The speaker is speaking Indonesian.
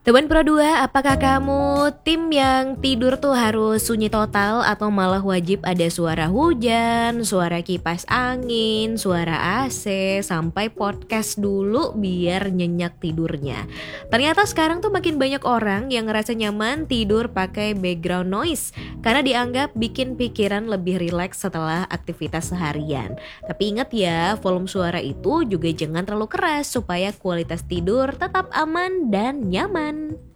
Teman Pro 2, apakah kamu tim yang tidur tuh harus sunyi total atau malah wajib ada suara hujan, suara kipas angin, suara AC, sampai podcast dulu biar nyenyak tidurnya? Ternyata sekarang tuh makin banyak orang yang ngerasa nyaman tidur pakai background noise karena dianggap bikin pikiran lebih rileks setelah aktivitas seharian. Tapi ingat ya, volume suara itu juga jangan terlalu keras supaya kualitas tidur tetap aman dan nyaman.